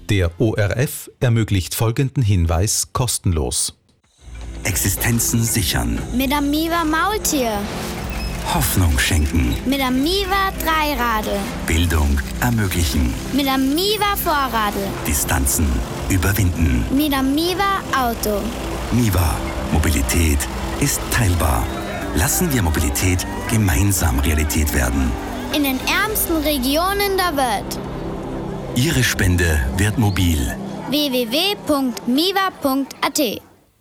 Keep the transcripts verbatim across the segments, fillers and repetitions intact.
Der O R F ermöglicht folgenden Hinweis kostenlos. Existenzen sichern. Mit dem Miva Maultier. Hoffnung schenken. Mit dem Miva Dreiradl. Bildung ermöglichen. Mit dem Miva Vorradl. Distanzen überwinden. Mit dem Miva Auto. Miva. Mobilität ist teilbar. Lassen wir Mobilität gemeinsam Realität werden. In den ärmsten Regionen der Welt. Ihre Spende wird mobil. w w w punkt miva punkt a t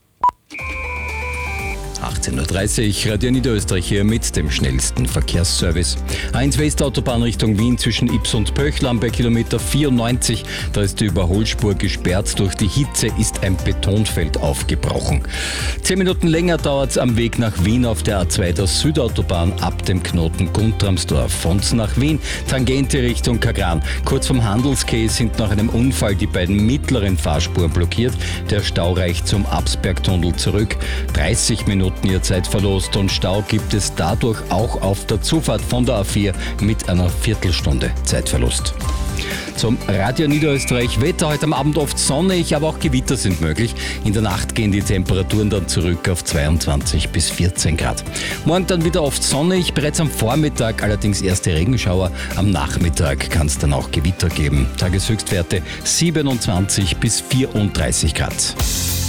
achtzehn Uhr dreißig, Radio Niederösterreich hier mit dem schnellsten Verkehrsservice. A eins Westautobahn Richtung Wien zwischen Ips und Pöchlam bei Kilometer vierundneunzig. Da ist die Überholspur gesperrt. Durch die Hitze ist ein Betonfeld aufgebrochen. Zehn Minuten länger dauert es am Weg nach Wien auf der A zwei der Südautobahn ab dem Knoten Guntramsdorf. Von nach Wien, Tangente Richtung Kagran. Kurz vom Handelsquai sind nach einem Unfall die beiden mittleren Fahrspuren blockiert. Der Stau reicht zum Absbergtunnel zurück. dreißig Minuten ihr Zeitverlust und Stau gibt es dadurch auch auf der Zufahrt von der A vier mit einer Viertelstunde Zeitverlust. Zum Radio Niederösterreich. Wetter heute am Abend oft sonnig, aber auch Gewitter sind möglich. In der Nacht gehen die Temperaturen dann zurück auf zweiundzwanzig bis vierzehn Grad. Morgen dann wieder oft sonnig, bereits am Vormittag allerdings erste Regenschauer. Am Nachmittag kann es dann auch Gewitter geben. Tageshöchstwerte siebenundzwanzig bis vierunddreißig Grad.